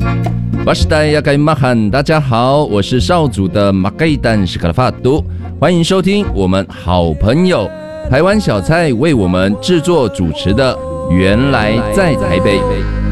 巴士代亚盖马汉，大家好，我是少主的马盖丹史卡拉法都，欢迎收听我们好朋友台湾小菜为我们制作主持的《原来在台北》。